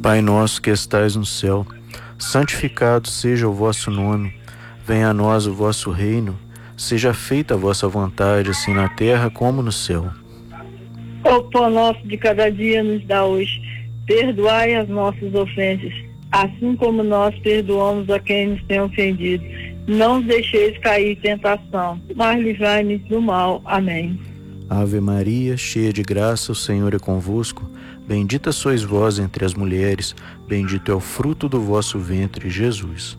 Pai nosso que estais no céu, santificado seja o vosso nome. Venha a nós o vosso reino. Seja feita a vossa vontade, assim na terra como no céu. O pão nosso de cada dia nos dá hoje. Perdoai as nossas ofensas, assim como nós perdoamos a quem nos tem ofendido. Não nos deixeis cair em tentação, mas livrai-nos do mal. Amém. Ave Maria, cheia de graça, o Senhor é convosco. Bendita sois vós entre as mulheres, bendito é o fruto do vosso ventre, Jesus.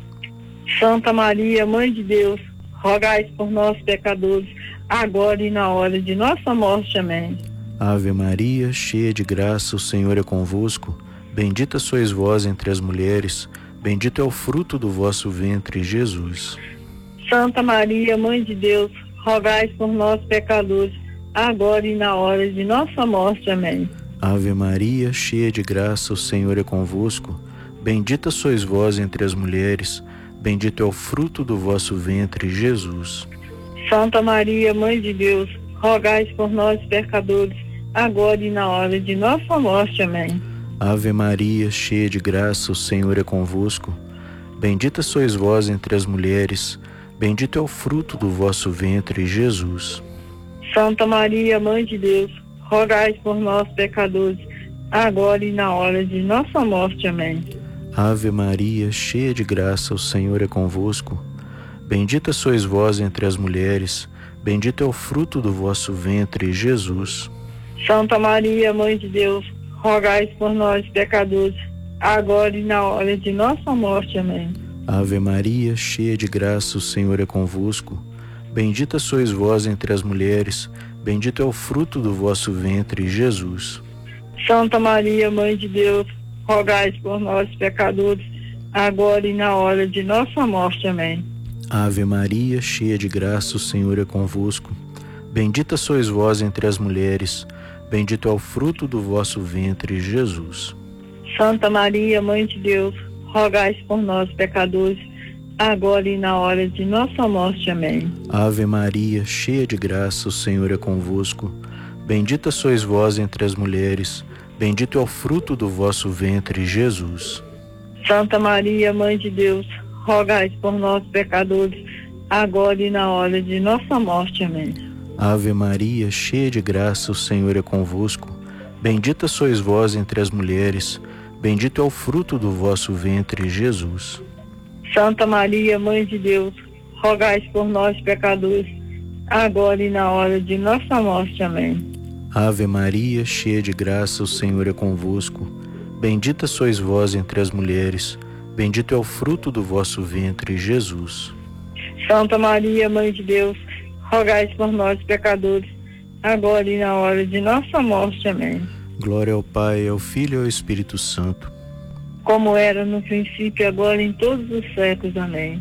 Santa Maria, Mãe de Deus, rogai por nós, pecadores, agora e na hora de nossa morte. Amém. Ave Maria, cheia de graça, o Senhor é convosco. Bendita sois vós entre as mulheres, bendito é o fruto do vosso ventre, Jesus. Santa Maria, Mãe de Deus, rogai por nós, pecadores, agora e na hora de nossa morte. Amém. Ave Maria, cheia de graça, o Senhor é convosco. Bendita sois vós entre as mulheres, bendito é o fruto do vosso ventre, Jesus. Santa Maria, Mãe de Deus, rogai por nós, pecadores, agora e na hora de nossa morte. Amém. Ave Maria, cheia de graça, o Senhor é convosco. Bendita sois vós entre as mulheres, bendito é o fruto do vosso ventre, Jesus. Santa Maria, Mãe de Deus, rogai por nós, pecadores, agora e na hora de nossa morte. Amém. Ave Maria, cheia de graça, o Senhor é convosco. Bendita sois vós entre as mulheres, bendito é o fruto do vosso ventre, Jesus. Santa Maria, Mãe de Deus, rogai por nós, pecadores, agora e na hora de nossa morte. Amém. Ave Maria, cheia de graça, o Senhor é convosco. Bendita sois vós entre as mulheres, bendito é o fruto do vosso ventre, Jesus. Santa Maria, Mãe de Deus, rogai por nós, pecadores, agora e na hora de nossa morte. Amém. Ave Maria, cheia de graça, o Senhor é convosco. Bendita sois vós entre as mulheres, bendito é o fruto do vosso ventre, Jesus. Santa Maria, Mãe de Deus, rogai por nós, pecadores, agora e na hora de nossa morte. Amém. Ave Maria, cheia de graça, o Senhor é convosco. Bendita sois vós entre as mulheres, bendito é o fruto do vosso ventre, Jesus. Santa Maria, Mãe de Deus, rogai por nós, pecadores, agora e na hora de nossa morte. Amém. Ave Maria, cheia de graça, o Senhor é convosco. Bendita sois vós entre as mulheres, bendito é o fruto do vosso ventre, Jesus. Santa Maria, Mãe de Deus, rogai por nós, pecadores, agora e na hora de nossa morte. Amém. Ave Maria, cheia de graça, o Senhor é convosco. Bendita sois vós entre as mulheres, bendito é o fruto do vosso ventre, Jesus. Santa Maria, Mãe de Deus, rogai por nós, pecadores, agora e na hora de nossa morte. Amém. Glória ao Pai, ao Filho e ao Espírito Santo, como era no princípio, agora e em todos os séculos. Amém.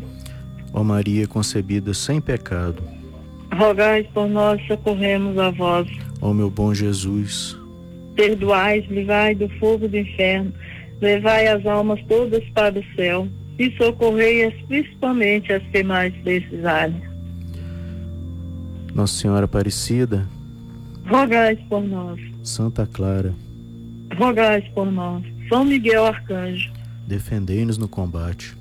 Ó Maria concebida sem pecado, rogai por nós, socorremos a vós. ó meu bom Jesus, perdoai, livrai do fogo do inferno, levai as almas todas para o céu e socorrei-as principalmente as que mais precisarem. Nossa Senhora Aparecida, rogai por nós. Santa Clara, rogai por nós. São Miguel Arcanjo, defendei-nos no combate.